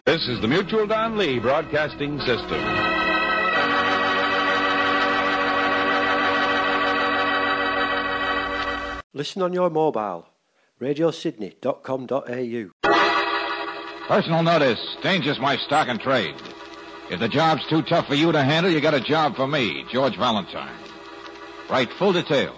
This is the Mutual Don Lee Broadcasting System. Listen on your mobile. radiosydney.com.au. Personal notice. Danger's my stock and trade. If the job's too tough for you to handle, you got a job for me, George Valentine. Write full details.